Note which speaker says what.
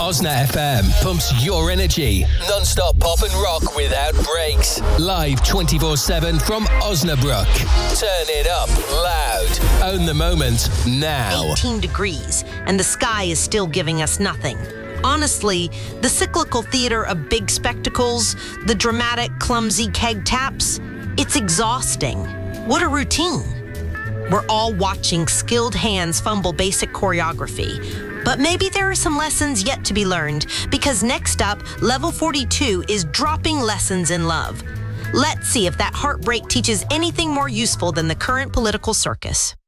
Speaker 1: Osna FM pumps your energy. Non-stop pop and rock without breaks. Live 24/7 from Osnabrück. Turn it up loud. Own the moment now.
Speaker 2: 18 degrees, and the sky is still giving us nothing. Honestly, the cyclical theater of big spectacles, the dramatic, clumsy keg taps, it's exhausting. What a routine. We're all watching skilled hands fumble basic choreography. But maybe there are some lessons yet to be learned, because next up, Level 42 is dropping lessons in love. Let's see if that heartbreak teaches anything more useful than the current political circus.